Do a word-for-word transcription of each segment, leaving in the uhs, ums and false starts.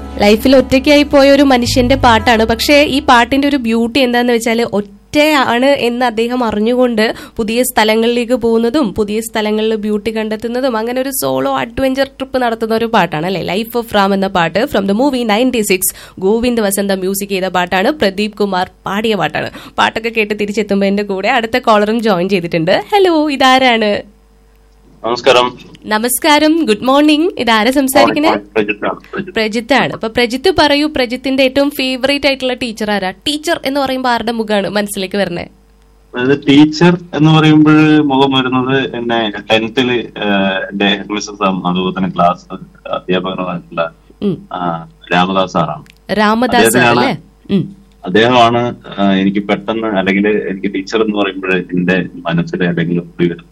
ലൈഫിൽ ഒറ്റയ്ക്കായി പോയ ഒരു മനുഷ്യന്റെ പാട്ടാണ്. പക്ഷേ ഈ പാട്ടിന്റെ ഒരു ബ്യൂട്ടി എന്താന്ന് വെച്ചാൽ ഒറ്റയാണ് എന്ന് അദ്ദേഹം അറിഞ്ഞുകൊണ്ട് പുതിയ സ്ഥലങ്ങളിലേക്ക് പോകുന്നതും പുതിയ സ്ഥലങ്ങളിൽ ബ്യൂട്ടി കണ്ടെത്തുന്നതും അങ്ങനെ ഒരു സോളോ അഡ്വഞ്ചർ ട്രിപ്പ് നടത്തുന്ന ഒരു പാട്ടാണ് അല്ലെ ലൈഫ് ഓഫ് റാം എന്ന പാട്ട്. From the movie ninety six Govind Vasantha music ചെയ്ത പാട്ടാണ്. പ്രദീപ് കുമാർ പാടിയ പാട്ടാണ്. പാട്ടൊക്കെ കേട്ട് തിരിച്ചെത്തുമ്പോൾ എന്റെ കൂടെ അടുത്ത കോളറും ജോയിൻ ചെയ്തിട്ടുണ്ട്. ഹലോ, ഇതാരാണ്? നമസ്കാരം. നമസ്കാരം, ഗുഡ് മോർണിംഗ്. ഇതാരാ സംസാരിക്കുന്നത്? പ്രജിത്ത് ആണ്. അപ്പൊ പ്രജിത്ത് പറയൂ, പ്രജിത്തിന്റെ ഏറ്റവും ഫേവറേറ്റ് ആയിട്ടുള്ള ടീച്ചർ ആരാ? ടീച്ചർ എന്ന് പറയുമ്പോൾ ആരുടെ മുഖമാണ് മനസ്സിലേക്ക് വരുന്നത്? അതായത് ടീച്ചർ എന്ന് പറയുമ്പോൾ മുഖം വരുന്നത് എന്നെ ടെൻത്തില് എന്റെ ഹെഡ് മിസ്സസ് അതുപോലെ തന്നെ ക്ലാസ് അധ്യാപകരായിട്ടുള്ള രാമദാസ് സാറാണ്. രാമദാസ് അല്ലേ? അദ്ദേഹമാണ് എനിക്ക് പെട്ടെന്ന് അല്ലെങ്കിൽ എനിക്ക് ടീച്ചർ എന്ന് പറയുമ്പോൾ എന്റെ മനസ്സിൽ അല്ലെങ്കിൽ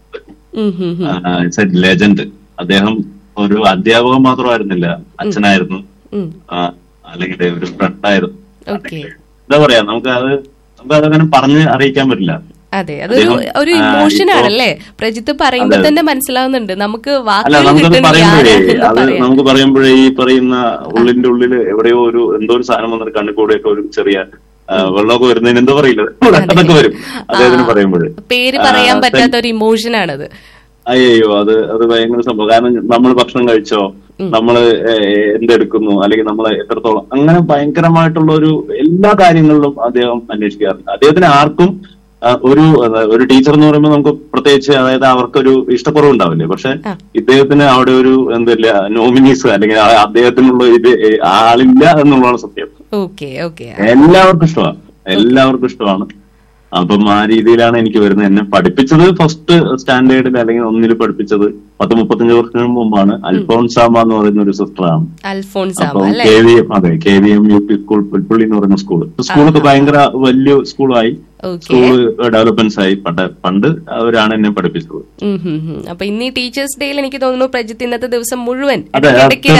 ലെജൻഡ്. അദ്ദേഹം ഒരു അധ്യാപകൻ മാത്രമായിരുന്നില്ല, അച്ഛനായിരുന്നു, അല്ലെങ്കിൽ ഒരു ഫ്രണ്ടായിരുന്നു. എന്താ പറയാ, നമുക്ക് അത് നമുക്ക് അതങ്ങനെ പറഞ്ഞ് അറിയിക്കാൻ പറ്റില്ല. അതെ, അതൊരു ഒരു ഇമോഷൻ ആണല്ലേ പ്രജിത്ത് പറയുമ്പോ തന്നെ മനസ്സിലാവുന്നുണ്ട്. നമുക്ക് നമുക്കത് പറയുമ്പോഴേ അത് നമുക്ക് പറയുമ്പോഴേ ഈ പറയുന്ന ഉള്ളിന്റെ ഉള്ളില് എവിടെയോ ഒരു എന്തോ ഒരു സാധനം വന്നിട്ട് കണ്ണിക്കൂടെയൊക്കെ ഒരു ചെറിയ വെള്ളമൊക്കെ വരുന്നതിന് എന്തോ പറയില്ല, അതൊക്കെ വരും അദ്ദേഹത്തിന് പറയുമ്പോഴേ. പേര് പറയാൻ പറ്റാത്ത ഒരു ഇമോഷൻ ആണത്. അയ്യോ, അത് അത് ഭയങ്കര സംഭവം. കാരണം നമ്മൾ ഭക്ഷണം കഴിച്ചോ, നമ്മള് എന്തെടുക്കുന്നു, അല്ലെങ്കിൽ നമ്മൾ എത്രത്തോളം, അങ്ങനെ ഭയങ്കരമായിട്ടുള്ള ഒരു എല്ലാ കാര്യങ്ങളിലും അദ്ദേഹം അന്വേഷിക്കാറുണ്ട്. അദ്ദേഹത്തിന് ആർക്കും ഒരു ഒരു ടീച്ചർ എന്ന് പറയുമ്പോൾ നമുക്ക് പ്രത്യേകിച്ച് അതായത് അവർക്കൊരു ഇഷ്ടക്കുറവ് ഉണ്ടാവില്ലേ, പക്ഷെ ഇദ്ദേഹത്തിന് അവിടെ ഒരു എന്തില്ല നോമിനീസ് അല്ലെങ്കിൽ അദ്ദേഹത്തിനുള്ള ഇത് ആളില്ല എന്നുള്ളതാണ് സത്യം. എല്ലാവർക്കും ഇഷ്ടമാണ്, എല്ലാവർക്കും ഇഷ്ടമാണ്. അപ്പം ആ രീതിയിലാണ് എനിക്ക് വരുന്നത്. എന്നെ പഠിപ്പിച്ചത് ഫസ്റ്റ് സ്റ്റാൻഡേർഡിൽ അല്ലെങ്കിൽ ഒന്നിൽ പഠിപ്പിച്ചത് പത്ത് മുപ്പത്തഞ്ച് വർഷത്തിന് മുമ്പാണ്. അൽഫോൺസാമ എന്ന് പറയുന്ന ഒരു സിസ്റ്ററാണ്. അപ്പം കെ വി എം അതെ K V M U P school Pulpally എന്ന് പറയുന്ന സ്കൂള് സ്കൂളൊക്കെ ഭയങ്കര വലിയ സ്കൂളായി, സ്കൂള് ഡെവലപ്മെന്റ്സ് ആയി. പണ്ട് പണ്ട് അവരാണ് എന്നെ പഠിപ്പിച്ചത്. അപ്പൊ ഇന്ന് ഈ ടീച്ചേഴ്സ് ഡേയിൽ എനിക്ക് തോന്നുന്നു പ്രജിത്ത് ഇന്നത്തെ ദിവസം മുഴുവൻ അതെ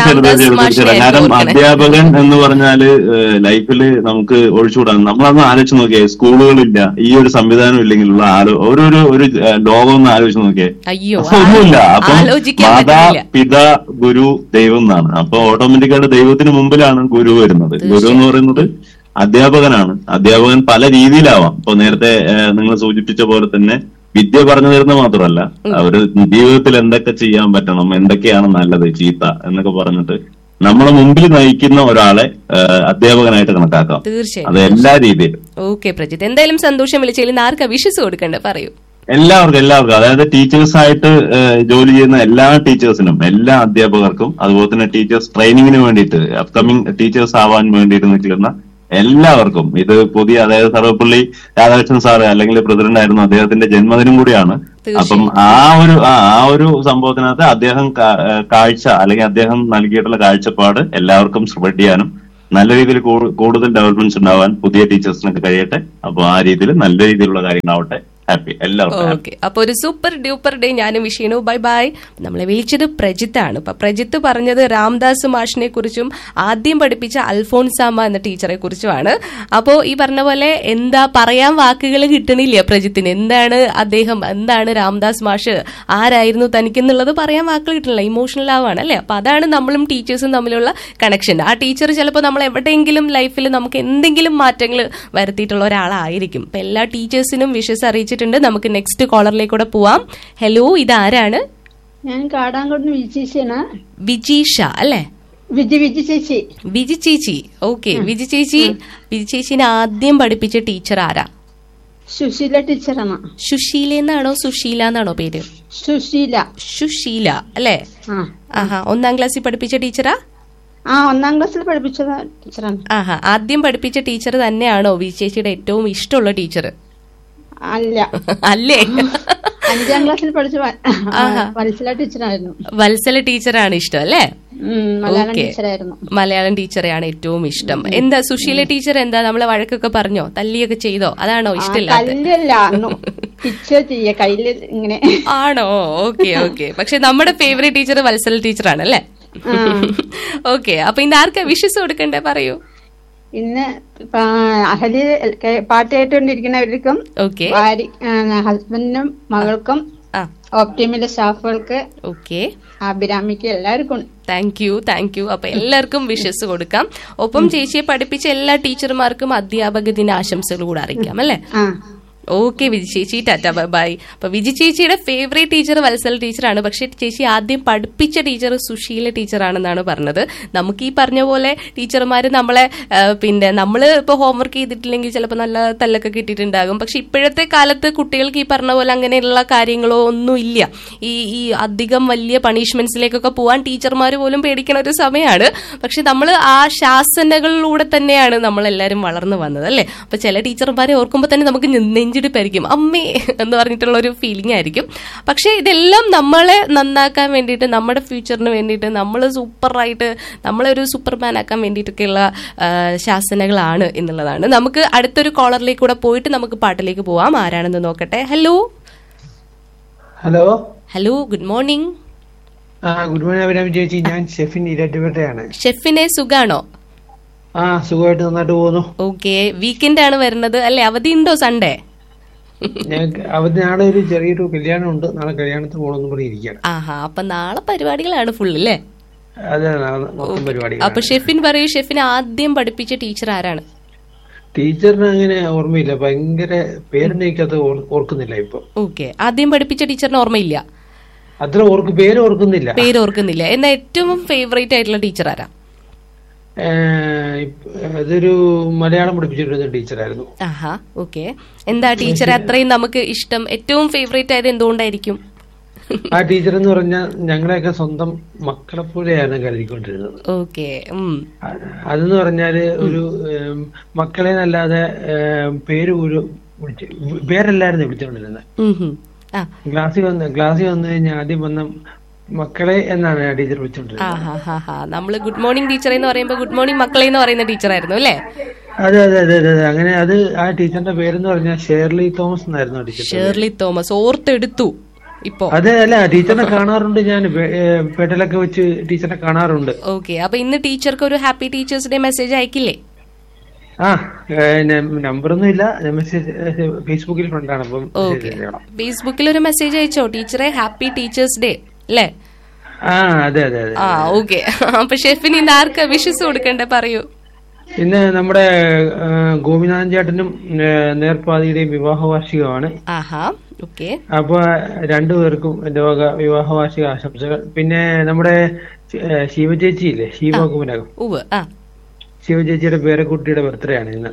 കാരണം അധ്യാപകൻ എന്ന് പറഞ്ഞാല് ലൈഫില് നമുക്ക് ഒഴിച്ചുകൂടാൻ നമ്മളൊന്ന് ആലോചിച്ച് നോക്കിയേ, സ്കൂളുകളില്ല, ഈ ഒരു സംവിധാനം ഇല്ലെങ്കിലുള്ള ആലോ ഓരോരോ ഒരു ലോകം ഒന്ന് ആലോചിച്ച് നോക്കിയേ, ഒന്നുമില്ല. അപ്പം മാതാ പിതാ ഗുരു ദൈവം എന്നാണ്. അപ്പൊ ഓട്ടോമാറ്റിക്കായിട്ട് ദൈവത്തിന് മുമ്പിലാണ് ഗുരു വരുന്നത്. ഗുരു എന്ന് പറയുന്നത് അധ്യാപകനാണ്. അധ്യാപകൻ പല രീതിയിലാവാം. ഇപ്പൊ നേരത്തെ നിങ്ങൾ സൂചിപ്പിച്ച പോലെ തന്നെ വിദ്യ പറഞ്ഞു തരുന്നത് മാത്രമല്ല, അവര് ജീവിതത്തിൽ എന്തൊക്കെ ചെയ്യാൻ പറ്റണം, എന്തൊക്കെയാണ് നല്ലത് ചീത്ത എന്നൊക്കെ പറഞ്ഞിട്ട് നമ്മളെ മുമ്പിൽ നയിക്കുന്ന ഒരാളെ അധ്യാപകനായിട്ട് കണക്കാക്കാം. അത് എല്ലാ രീതിയിലും. ഓക്കെ പ്രജിത്ത്, എന്തായാലും സന്തോഷം. വിളിച്ചതിൽ ആർക്കാ വിഷസ് കൊടുക്കണ്ടേ പറയൂ? എല്ലാവർക്കും എല്ലാവർക്കും അതായത് ടീച്ചേഴ്സായിട്ട് ജോലി ചെയ്യുന്ന എല്ലാ ടീച്ചേഴ്സിനും, എല്ലാ അധ്യാപകർക്കും, അതുപോലെ തന്നെ ടീച്ചേഴ്സ് ട്രെയിനിങ്ങിന് വേണ്ടിയിട്ട് അപ്കമിങ് ടീച്ചേഴ്സ് ആവാൻ വേണ്ടിയിട്ട് നിൽക്കുന്ന എല്ലാവർക്കും. ഇത് പുതിയ അതായത് സർവപ്പള്ളി രാധാകൃഷ്ണൻ സാറ് അല്ലെങ്കിൽ പ്രസിഡന്റ് ആയിരുന്നു, അദ്ദേഹത്തിന്റെ ജന്മദിനം കൂടിയാണ്. അപ്പം ആ ഒരു ആ ഒരു സംഭവത്തിനകത്ത് അദ്ദേഹം കാഴ്ച അല്ലെങ്കിൽ അദ്ദേഹം നൽകിയിട്ടുള്ള കാഴ്ചപ്പാട് എല്ലാവർക്കും സ്പ്രെഡ് ചെയ്യാനും നല്ല രീതിയിൽ കൂടുതൽ ഡെവലപ്മെന്റ്സ് ഉണ്ടാവാൻ പുതിയ ടീച്ചേഴ്സിനൊക്കെ കഴിയട്ടെ. അപ്പൊ ആ രീതിയിൽ നല്ല രീതിയിലുള്ള കാര്യങ്ങളാവട്ടെ. ഹാപ്പി എല്ലാവർക്കും. ഓക്കെ, അപ്പൊ ഒരു സൂപ്പർ ഡ്യൂപ്പർ ഡേ ഞാനും വിഷ് ചെയ്യുന്നു. Bye bye. നമ്മളെ വിളിച്ചത് പ്രജിത്ത് ആണ്. അപ്പൊ പ്രജിത്ത് പറഞ്ഞത് രാംദാസ് മാഷിനെ കുറിച്ചും ആദ്യം പഠിപ്പിച്ച അൽഫോൺസാമ എന്ന ടീച്ചറെ കുറിച്ചുമാണ്. അപ്പോ ഈ പറഞ്ഞ പോലെ എന്താ പറയാൻ വാക്കുകൾ കിട്ടണില്ല പ്രജിത്തിന്. എന്താണ് അദ്ദേഹം, എന്താണ് രാംദാസ് മാഷ്, ആരായിരുന്നു തനിക്കെന്നുള്ളത് പറയാൻ വാക്കുകൾ കിട്ടണില്ല. ഇമോഷണൽ ആവാണ് അല്ലെ. അപ്പൊ അതാണ് നമ്മളും ടീച്ചേഴ്സും തമ്മിലുള്ള കണക്ഷൻ. ആ ടീച്ചർ ചിലപ്പോൾ നമ്മൾ എവിടെയെങ്കിലും ലൈഫിൽ നമുക്ക് എന്തെങ്കിലും മാറ്റങ്ങൾ വരുത്തിയിട്ടുള്ള ഒരാളായിരിക്കും. അപ്പൊ എല്ലാ ടീച്ചേഴ്സിനും വിഷസ് അറിയിച്ചിട്ടുണ്ട്. നമുക്ക് നെക്സ്റ്റ് കോളറിലേക്കൂടെ പോവാം. ഹലോ, ഇതാരാണ്? ഞാൻ കാടാങ്കോട് വിജിശാണ്. വിജീഷ അല്ലേ? വിജി വിജി ചേച്ചി. വിജി ചേച്ചി. ഓക്കെ, വിജി ചേച്ചി. വിജി ചേച്ചിനെ ആദ്യം പഠിപ്പിച്ച ടീച്ചർ ആരാ? സുശീല ടീച്ചറാണ്. സുശീല എന്നാണോ സുശീല എന്നാണോ പേര്? സുശീല. സുശീല അല്ലേ? ആഹാ, ഒന്നാം ക്ലാസ്സിൽ പഠിപ്പിച്ച ടീച്ചറാ? ആ, ഒന്നാം ക്ലാസ്സിൽ പഠിപ്പിച്ച ടീച്ചറാണ്. ആഹാ, ആദ്യം പഠിപ്പിച്ച ടീച്ചർ തന്നെയാണോ വിജി ചേച്ചിയുടെ ഏറ്റവും ഇഷ്ടമുള്ള ടീച്ചർ? അല്ല. അല്ലേ? അഞ്ചാം ക്ലാസ്സിൽ പഠിച്ച വത്സല ടീച്ചറായിരുന്നു. വത്സല ടീച്ചറാണ് ഇഷ്ടം അല്ലേ? മലയാളം ടീച്ചറായിരുന്നു. മലയാളം ടീച്ചറെയാണ് ഏറ്റവും ഇഷ്ടം. എന്താ സുശീല ടീച്ചർ എന്താ നമ്മളെ വഴക്കൊക്കെ പറഞ്ഞോ, തല്ലിയൊക്കെ ചെയ്തോ? അതാണോ ഇഷ്ടമില്ല? ഇങ്ങനെ ആണോ? Okay okay. പക്ഷെ നമ്മുടെ ഫേവറേറ്റ് ടീച്ചർ വത്സല ടീച്ചറാണ് അല്ലേ? ഓക്കെ, അപ്പൊ ഇന്ന് ആർക്കാ വിഷസ് കൊടുക്കണ്ടേ പറയൂ? ഇന്ന് അഹലി പാട്ട് കേട്ടുകൊണ്ടിരിക്കുന്നവർക്കും ഹസ്ബൻഡിനും മകൾക്കും ഓപ്റ്റിമിലെ സ്റ്റാഫുകൾക്ക്, ഓക്കെ, അഭിരാമിക്ക്, എല്ലാവർക്കും താങ്ക് യു താങ്ക് യു. അപ്പൊ എല്ലാവർക്കും വിഷസ് കൊടുക്കാം. ഒപ്പം ചേച്ചിയെ പഠിപ്പിച്ച എല്ലാ ടീച്ചർമാർക്കും അധ്യാപക ദിന ആശംസകൾ കൂടെ അറിയിക്കാം അല്ലേ? ഓക്കെ വിജി ചേച്ചി, ടാറ്റാ ബൈ ബൈ. അപ്പൊ വിജി ചേച്ചിയുടെ ഫേവറേറ്റ് ടീച്ചർ വത്സല ടീച്ചറാണ്. പക്ഷെ ചേച്ചി ആദ്യം പഠിപ്പിച്ച ടീച്ചർ സുശീല ടീച്ചറാണെന്നാണ് പറഞ്ഞത്. നമുക്ക് ഈ പറഞ്ഞ പോലെ ടീച്ചർമാര് നമ്മളെ പിന്നെ നമ്മള് ഇപ്പൊ ഹോംവർക്ക് ചെയ്തിട്ടില്ലെങ്കിൽ ചിലപ്പോൾ നല്ല തല്ലൊക്കെ കിട്ടിയിട്ടുണ്ടാകും. പക്ഷെ ഇപ്പോഴത്തെ കാലത്ത് കുട്ടികൾക്ക് ഈ പറഞ്ഞ പോലെ അങ്ങനെയുള്ള കാര്യങ്ങളോ ഒന്നും ഇല്ല. ഈ ഈ അധികം വലിയ പണിഷ്മെന്റ്സിലേക്കൊക്കെ പോവാൻ ടീച്ചർമാർ പോലും പേടിക്കുന്ന ഒരു സമയമാണ്. പക്ഷെ നമ്മൾ ആ ശാസനകളിലൂടെ തന്നെയാണ് നമ്മളെല്ലാരും വളർന്നു വന്നത് അല്ലെ? അപ്പൊ ചില ടീച്ചർമാരെ ഓർക്കുമ്പോൾ തന്നെ നമുക്ക് നെഞ്ച് ായിരിക്കും അമ്മേ എന്ന് പറഞ്ഞിട്ടുള്ള ഒരു ഫീലിംഗ് ആയിരിക്കും. പക്ഷെ ഇതെല്ലാം നമ്മളെ നന്നാക്കാൻ വേണ്ടിയിട്ട്, നമ്മുടെ ഫ്യൂച്ചറിന് വേണ്ടിയിട്ട്, നമ്മൾ സൂപ്പറായിട്ട് നമ്മളെ ഒരു സൂപ്പർമാൻ ആക്കാൻ വേണ്ടിയിട്ടൊക്കെയുള്ള ശാസനകളാണ് എന്നുള്ളതാണ്. നമുക്ക് അടുത്തൊരു കോളറിലേക്ക് കൂടെ പോയിട്ട് നമുക്ക് പാട്ടിലേക്ക് പോവാം. ആരാണെന്ന് നോക്കട്ടെ. Hello hello hello good morning. Good morning Abhirami ചേച്ചി, ഞാൻ ഷെഫിൻ ഇരട്ടുപേട്ടയാണ്. ഷെഫിനെ സുഖാണോ? ആ സുഖമായിട്ട് നന്നായിട്ട് പോകുന്നു. ഓക്കെ, വീക്കെൻഡ് ആണ് വരുന്നത് അല്ലെ? അവധി ഉണ്ടോ സൺഡേ? ഞങ്ങൾക്ക് അവധി. നാളെ ഒരു ചെറിയൊരു കല്യാണം ഉണ്ട്, നാളെ കല്യാണത്തിന് പോകണമെന്ന് പറഞ്ഞിരിക്കുകയാണ്. ആഹാ, അപ്പൊ നാളെ പരിപാടികളാണ് ഫുൾ അല്ലേ? അതെ, നാളെ മൊത്തം പരിപാടികൾ. അപ്പൊ ഷെഫിൻ പറയൂ, ഷെഫിനെ ആദ്യം പഠിപ്പിച്ച ടീച്ചർ ആരാണ്? ടീച്ചറിന് അങ്ങനെ ഓർമ്മയില്ല, ഭയങ്കര പേരെനിക്കത് ഓർക്കുന്നില്ല ഇപ്പൊ. ഓക്കെ, ആദ്യം പഠിപ്പിച്ച ടീച്ചറിന് ഓർമ്മയില്ല, അത്ര ഓർക്ക് പേര് ഓർക്കുന്നില്ല. പേര് ഓർക്കുന്നില്ല. എന്നാ ഏറ്റവും ഫേവറേറ്റ് ആയിട്ടുള്ള ടീച്ചർ ആരാ? അതൊരു മലയാളം പഠിപ്പിച്ചിരുന്ന ടീച്ചറായിരുന്നു. ആഹാ, ഓക്കെ. എന്താ ടീച്ചറെ അത്രയും നമുക്ക് ഇഷ്ടം, ഏറ്റവും ഫേവറേറ്റ് ആയത് എന്തുകൊണ്ടായിരിക്കും? ആ ടീച്ചർ എന്ന് പറഞ്ഞാൽ ഞങ്ങളെയൊക്കെ സ്വന്തം മക്കളെ പോലെയാണ് കരുതിക്കൊണ്ടിരുന്നത്. ഓക്കെ. അതെന്ന് പറഞ്ഞാല് ഒരു മക്കളെ നല്ലാതെ പേര് ഒരു പേരല്ലായിരുന്നു വിളിച്ചോണ്ടിരുന്നത്. ക്ലാസ്സിൽ വന്ന് ക്ലാസ്സിൽ വന്നു കഴിഞ്ഞാൽ ആദ്യം വന്ന മക്കളെ എന്നാണ് ആ ടീച്ചർ വിളിച്ചോണ്ടിരുന്നത്. നമ്മള് ഗുഡ് മോർണിംഗ് ടീച്ചർ എന്ന് പറയുമ്പോ ഗുഡ് മോർണിംഗ് മക്കളെ എന്ന് പറയുന്ന ടീച്ചറായിരുന്നു അല്ലേ? അതെ അതെ അതെ അതെ അങ്ങനെ. അത് ആ ടീച്ചറിന്റെ പേരെന്ന് പറഞ്ഞാൽ ഷേർലി തോമസ് എന്നായിരുന്നു ടീച്ചർ. ഷേർലി തോമസ് ഓർത്തെടുത്തു ഇപ്പൊ. അതെ, അല്ല ടീച്ചറിനെ കാണാറുണ്ട്, ഞാൻ പേട്ടലൊക്കെ വെച്ച് ടീച്ചറിനെ കാണാറുണ്ട്. ഓക്കെ, അപ്പൊ ഇന്ന് ടീച്ചർക്ക് ഒരു ഹാപ്പി ടീച്ചേഴ്സ് ഡേ മെസ്സേജ് അയക്കില്ലേ? ആ, നമ്പറൊന്നും ഇല്ല, മെസ്സേജ് ഫേസ്ബുക്കിൽ ഫ്രണ്ടാണ്. അപ്പം ഫേസ്ബുക്കിൽ ഒരു മെസ്സേജ് അയച്ചോ ടീച്ചറെ ഹാപ്പി ടീച്ചേഴ്സ് ഡേ അല്ലേ? ആ അതെ അതെ അതെ. ആ ഓക്കെ. അപ്പൊ ഷെഫിന് ഇന്ന് ആർക്കാ വിഷസ് കൊടുക്കണ്ടേ പറയൂ? ഇന്ന് നമ്മുടെ ഗോപിനാഥൻ ചേട്ടനും നേർപ്പാതിയുടെയും വിവാഹ വാർഷികമാണ്. ആഹാ, ഓക്കെ. അപ്പൊ രണ്ടുപേർക്കും എന്റെ വക വിവാഹ വാർഷിക ആശംസകൾ. പിന്നെ നമ്മുടെ ശിവചേച്ചി ഇല്ലേ, ശിവകുമരകം, ശിവചേച്ചിയുടെ പേരക്കുട്ടിയുടെ ബർത്ത്ഡേ ആണ് ഇന്ന്.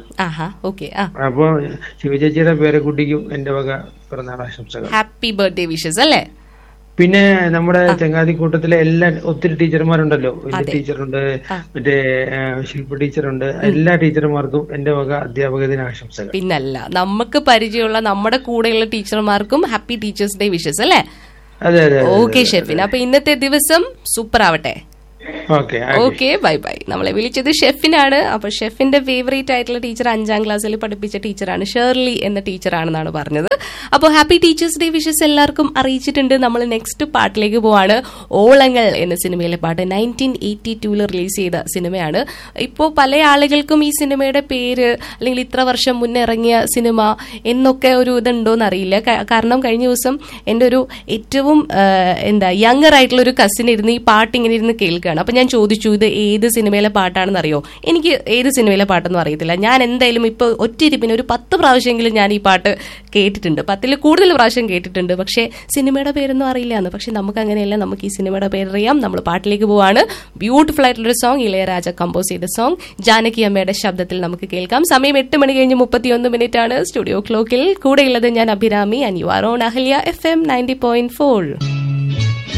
അപ്പൊ ശിവചേച്ചിയുടെ പേരക്കുട്ടിക്കും എന്റെ വക പിറന്നാൾ ആശംസകൾ. ഹാപ്പി ബർത്ത്ഡേ വിഷസ് അല്ലേ? പിന്നെ നമ്മുടെ ചങ്ങാതിക്കൂട്ടത്തിലെ എല്ലാ ഒത്തിരി ടീച്ചർമാരുണ്ടല്ലോ, വലിയ ടീച്ചറുണ്ട്, മറ്റേ ശില്പ ടീച്ചറുണ്ട്, എല്ലാ ടീച്ചർമാർക്കും എന്റെ വക അധ്യാപക ദിന ആശംസകൾ. പിന്നല്ല, നമുക്ക് പരിചയമുള്ള നമ്മുടെ കൂടെയുള്ള ടീച്ചർമാർക്കും ഹാപ്പി ടീച്ചേഴ്സ് ഡേ വിഷസ് അല്ലേ? അതെ അതെ. ഓക്കെ ഷെഫിൻ, അപ്പൊ ഇന്നത്തെ ദിവസം സൂപ്പർ ആവട്ടെ. Okay, bye bye. നമ്മളെ വിളിച്ചത് ഷെഫിനാണ്. അപ്പൊ ഷെഫിന്റെ ഫേവറേറ്റ് ആയിട്ടുള്ള ടീച്ചർ അഞ്ചാം ക്ലാസ്സിൽ പഠിപ്പിച്ച ടീച്ചറാണ്, ഷേർലി എന്ന ടീച്ചറാണെന്നാണ് പറഞ്ഞത്. അപ്പോൾ ഹാപ്പി ടീച്ചേഴ്സ് ഡേ വിഷസ് എല്ലാവർക്കും അറിയിച്ചിട്ടുണ്ട്. നമ്മൾ നെക്സ്റ്റ് പാട്ടിലേക്ക് പോവാണ്. ഓളങ്ങൾ എന്ന സിനിമയിലെ പാട്ട് നയൻറ്റീൻ എയ്റ്റി ടൂവിൽ റിലീസ് ചെയ്ത സിനിമയാണ്. ഇപ്പോൾ പല ആളുകൾക്കും ഈ സിനിമയുടെ പേര് അല്ലെങ്കിൽ ഇത്ര വർഷം മുന്നേ ഇറങ്ങിയ സിനിമ എന്നൊക്കെ ഒരു ഇതുണ്ടോന്ന് അറിയില്ല. കാരണം കഴിഞ്ഞ ദിവസം എൻ്റെ ഒരു ഏറ്റവും എന്താ യങ്ങർ ആയിട്ടുള്ള ഒരു കസിൻ ഇരുന്ന് ഈ പാട്ട് ഇങ്ങനെ ഇരുന്ന് കേൾക്കുകയാണ്. അപ്പൊ ഞാൻ ചോദിച്ചു, ഇത് ഏത് സിനിമയിലെ പാട്ടാണെന്ന് അറിയോ? എനിക്ക് ഏത് സിനിമയിലെ പാട്ടൊന്നും അറിയത്തില്ല. ഞാൻ എന്തായാലും ഇപ്പൊ ഒറ്റയിരിപ്പിന് ഒരു പത്ത് പ്രാവശ്യമെങ്കിലും ഞാൻ ഈ പാട്ട് കേട്ടിട്ടുണ്ട്, പത്തിൽ കൂടുതൽ പ്രാവശ്യം കേട്ടിട്ടുണ്ട്. പക്ഷേ സിനിമയുടെ പേരൊന്നും അറിയില്ലാന്ന്. പക്ഷെ നമുക്ക് അങ്ങനെയല്ല, നമുക്ക് ഈ സിനിമയുടെ പേരറിയാം. നമ്മൾ പാട്ടിലേക്ക് പോവാണ്. ബ്യൂട്ടിഫുൾ ആയിട്ടുള്ളൊരു സോങ്, ഇളയരാജ കമ്പോസ് ചെയ്ത സോങ്, ജാനകി അമ്മയുടെ ശബ്ദത്തിൽ നമുക്ക് കേൾക്കാം. സമയം എട്ട് മണി കഴിഞ്ഞ് മുപ്പത്തിയൊന്ന് മിനിറ്റ് ആണ്. സ്റ്റുഡിയോ ക്ലോക്കിൽ കൂടെയുള്ളത് ഞാൻ Abhirami, and you are on Ahalya F M ninety point four.